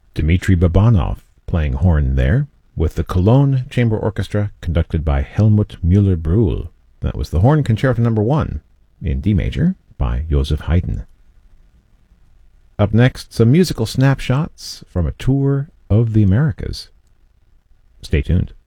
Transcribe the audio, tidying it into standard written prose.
Dmitri Babanov playing horn there, with the Cologne Chamber Orchestra conducted by Helmut Müller-Brühl. That was the Horn Concerto No. 1 in D major by Joseph Haydn. Up next, some musical snapshots from a tour of the Americas. Stay tuned.